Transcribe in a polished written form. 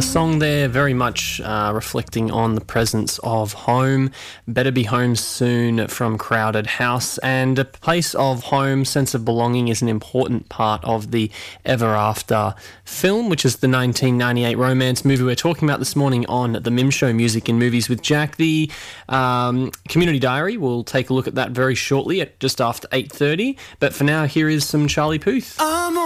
A song there very much reflecting on the presence of home. Better Be Home Soon from Crowded House. And a place of home, sense of belonging is an important part of the Ever After film, which is the 1998 romance movie we're talking about this morning on the Mim Show, Music in Movies with Jack. The Community Diary, we'll take a look at that very shortly at just after 8:30. But for now, here is some Charlie Puth.